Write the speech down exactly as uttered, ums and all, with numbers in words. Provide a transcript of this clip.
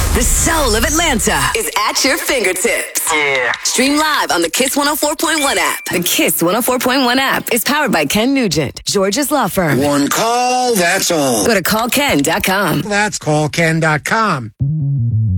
The soul of Atlanta is at your fingertips. Yeah. Stream live on the Kiss one oh four point one app. The Kiss one oh four point one app is powered by Ken Nugent, George's law firm. One call, that's all. Go to call ken dot com. That's call ken dot com.